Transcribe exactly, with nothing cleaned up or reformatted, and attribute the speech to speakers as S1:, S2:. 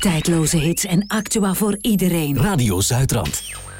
S1: Tijdloze hits en actua voor iedereen.
S2: Radio Zuidrand.